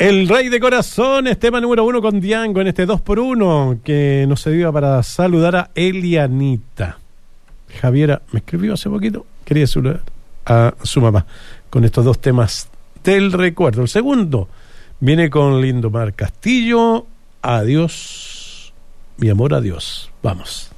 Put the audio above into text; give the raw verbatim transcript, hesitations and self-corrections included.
El Rey de Corazones, tema número uno con Diango en este dos por uno, que nos sirvió para saludar a Elianita. Javiera me escribió hace poquito, quería saludar a su mamá con estos dos temas del recuerdo. El segundo viene con Lindomar Castillo, Adiós, mi amor, adiós. Vamos.